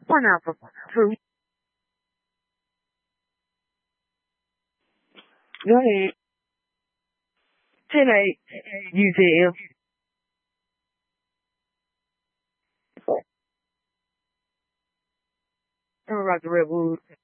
Pineapple. Fruit. Go ahead. 10-8. UTM. I'm about the Redwood.